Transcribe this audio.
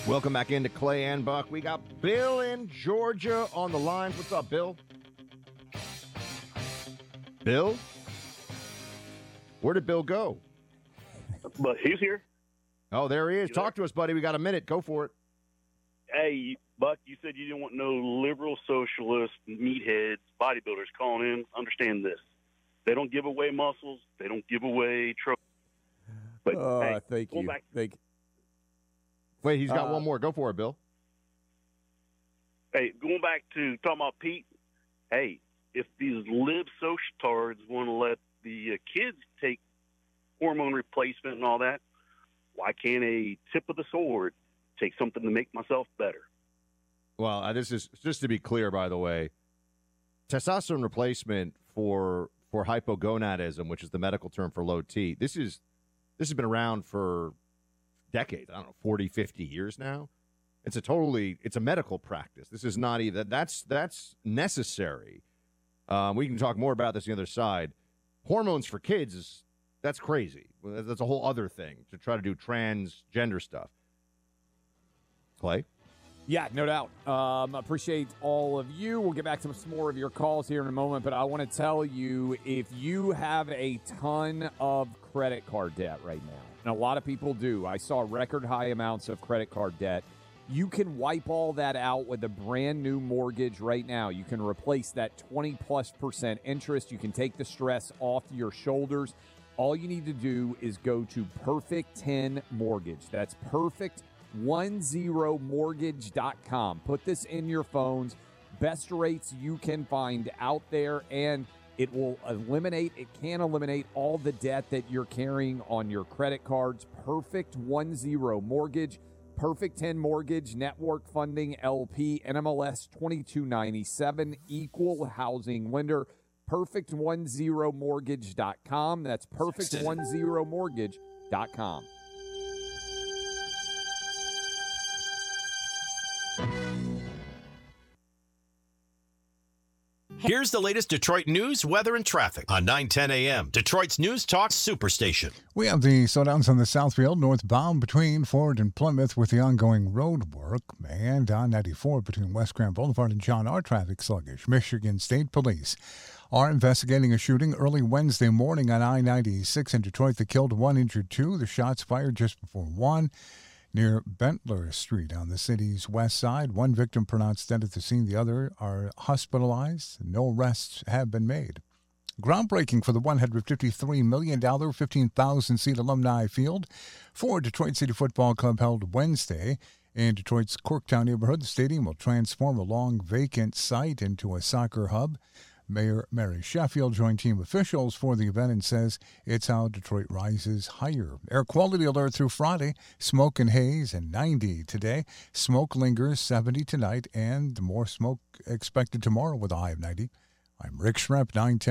Welcome back into Clay and Buck. We got Bill in Georgia on the line. What's up, Bill? Bill? Where did Bill go? But he's here. Oh, there he is. Talk to us, buddy. We got a minute. Go for it. Hey, Buck, you said you didn't want no liberal socialist meatheads, bodybuilders calling in. Understand this. They don't give away muscles. They don't give away trophies. But hey, thank you. Wait, he's got one more. Go for it, Bill. Hey, going back to talking about Pete, hey, if these lib societards want to let the kids take hormone replacement and all that, why can't a tip of the sword take something to make myself better? Well, this is just to be clear, by the way, testosterone replacement for hypogonadism, which is the medical term for low T. This has been around for decades. I don't know, 40, 50 years now. It's a medical practice. This is not even that's necessary. We can talk more about this on the other side. Hormones for kids that's crazy. That's a whole other thing to try to do transgender stuff. Clay? Yeah, no doubt. Appreciate all of you. We'll get back to some more of your calls here in a moment, but I want to tell you, if you have a ton of credit card debt right now, and a lot of people do, I saw record high amounts of credit card debt, you can wipe all that out with a brand new mortgage right now. You can replace that 20+% interest. You can take the stress off your shoulders. All you need to do is go to Perfect 10 Mortgage. That's perfect10mortgage.com. Put this in your phones. Best rates you can find out there, and it can eliminate all the debt that you're carrying on your credit cards. Perfect 10 Mortgage. Perfect 10 Mortgage, Network Funding, LP, NMLS 2297, Equal Housing Lender. Perfect10mortgage.com. That's perfect10mortgage.com. Here's the latest Detroit news, weather, and traffic on 9:10 a.m. Detroit's News Talk Superstation. We have the slowdowns on the Southfield northbound between Ford and Plymouth with the ongoing road work, and on 94 between West Grand Boulevard and John R. traffic sluggish. Michigan State Police are investigating a shooting early Wednesday morning on I-96 in Detroit that killed one, injured two. The shots fired just before 1 near Bentler Street on the city's west side. One victim pronounced dead at the scene. The other are hospitalized. No arrests have been made. Groundbreaking for the $153 million, 15,000-seat alumni field for Detroit City Football Club held Wednesday in Detroit's Corktown neighborhood. The stadium will transform a long-vacant site into a soccer hub. Mayor Mary Sheffield joined team officials for the event and says it's how Detroit rises higher. Air quality alert through Friday. Smoke and haze and 90 today. Smoke lingers 70 tonight, and more smoke expected tomorrow with a high of 90. I'm Rick Schrepp, 910.